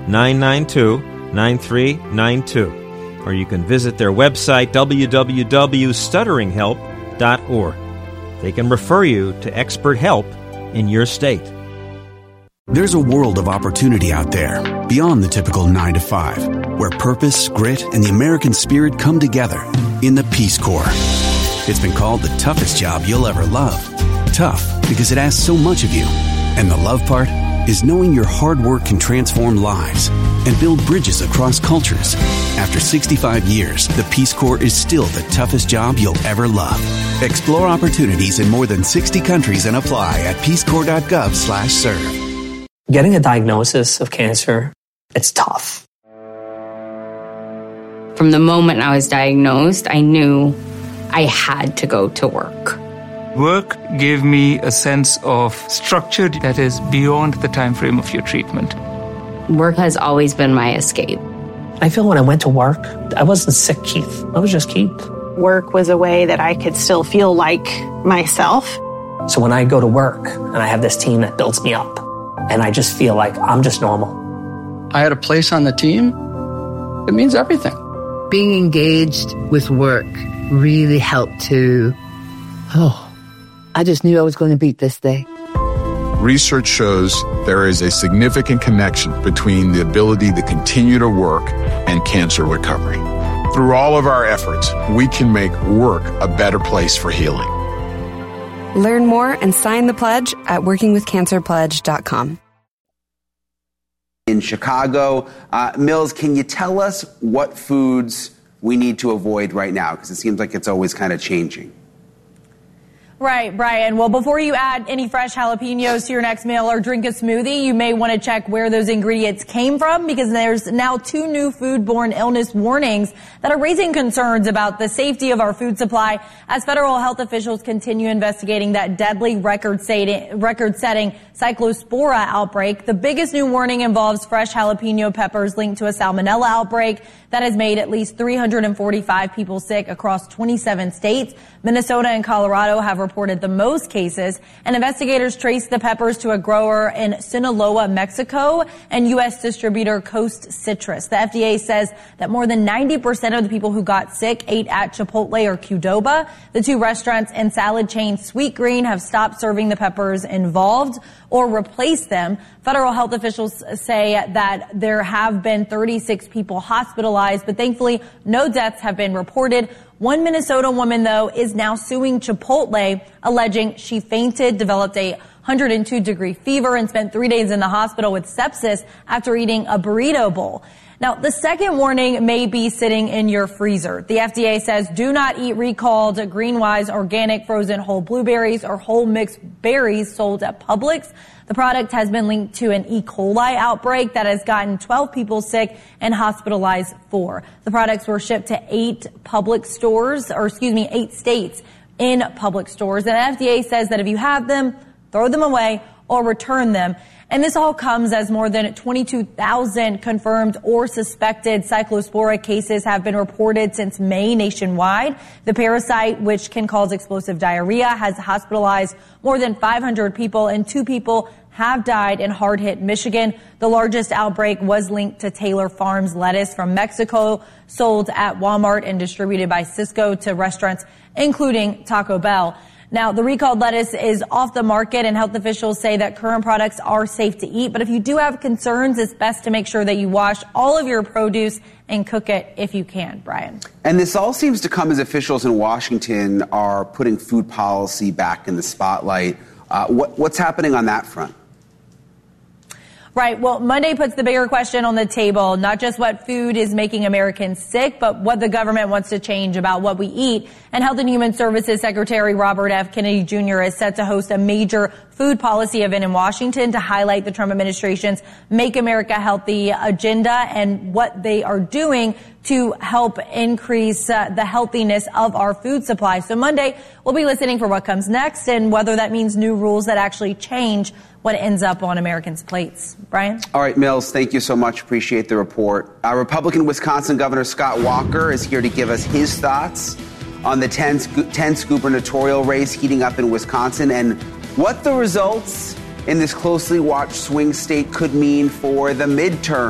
888-992-9392. Or you can visit their website, www.stutteringhelp.org. They can refer you to expert help in your state. There's a world of opportunity out there, beyond the typical 9 to 5, where purpose, grit, and the American spirit come together in the Peace Corps. It's been called the toughest job you'll ever love. Tough because it asks so much of you. And the love part is knowing your hard work can transform lives and build bridges across cultures. After 65 years, the Peace Corps is still the toughest job you'll ever love. Explore opportunities in more than 60 countries and apply at peacecorps.gov/serve. Getting a diagnosis of cancer, it's tough. From the moment I was diagnosed, I knew I had to go to work. Work gave me a sense of structure that is beyond the time frame of your treatment. Work has always been my escape. I feel when I went to work, I wasn't sick, Keith. I was just Keith. Work was a way that I could still feel like myself. So when I go to work and I have this team that builds me up, and I just feel like I'm just normal. I had a place on the team. It means everything. Being engaged with work really helped to, I just knew I was going to beat this day. Research shows there is a significant connection between the ability to continue to work and cancer recovery. Through all of our efforts, we can make work a better place for healing. Learn more and sign the pledge at workingwithcancerpledge.com. In Chicago, Mills, can you tell us what foods we need to avoid right now? Because it seems like it's always kind of changing. Right, Brian. Well, before you add any fresh jalapenos to your next meal or drink a smoothie, you may want to check where those ingredients came from, because there's now 2 new foodborne illness warnings that are raising concerns about the safety of our food supply as federal health officials continue investigating that deadly record-setting Cyclospora outbreak. The biggest new warning involves fresh jalapeno peppers linked to a salmonella outbreak that has made at least 345 people sick across 27 states. Minnesota and Colorado have reported the most cases, and investigators traced the peppers to a grower in Sinaloa, Mexico, and U.S. distributor Coast Citrus. The FDA says that more than 90% of the people who got sick ate at Chipotle or Qdoba. The 2 restaurants and salad chain Sweetgreen have stopped serving the peppers involved or replaced them. Federal health officials say that there have been 36 people hospitalized, but thankfully no deaths have been reported. One Minnesota woman, though, is now suing Chipotle, alleging she fainted, developed a 102-degree fever, and spent 3 days in the hospital with sepsis after eating a burrito bowl. Now, the second warning may be sitting in your freezer. The FDA says do not eat recalled Greenwise organic frozen whole blueberries or whole mixed berries sold at Publix. The product has been linked to an E. coli outbreak that has gotten 12 people sick and hospitalized 4. The products were shipped to 8 states in Publix stores. And the FDA says that if you have them, throw them away or return them. And this all comes as more than 22,000 confirmed or suspected Cyclospora cases have been reported since May nationwide. The parasite, which can cause explosive diarrhea, has hospitalized more than 500 people, and 2 people have died in hard-hit Michigan. The largest outbreak was linked to Taylor Farms lettuce from Mexico, sold at Walmart and distributed by Sysco to restaurants, including Taco Bell. Now, the recalled lettuce is off the market, and health officials say that current products are safe to eat. But if you do have concerns, it's best to make sure that you wash all of your produce and cook it if you can, Brian. And this all seems to come as officials in Washington are putting food policy back in the spotlight. What's happening on that front? Right. Well, Monday puts the bigger question on the table, not just what food is making Americans sick, but what the government wants to change about what we eat. And Health and Human Services Secretary Robert F. Kennedy Jr. is set to host a major food policy event in Washington to highlight the Trump administration's Make America Healthy agenda and what they are doing to help increase the healthiness of our food supply. So Monday, we'll be listening for what comes next and whether that means new rules that actually change what ends up on Americans' plates. Brian? All right, Mills, thank you so much. Appreciate the report. Republican Wisconsin Governor Scott Walker is here to give us his thoughts on the 10th gubernatorial race heating up in Wisconsin and what the results in this closely watched swing state could mean for the midterm.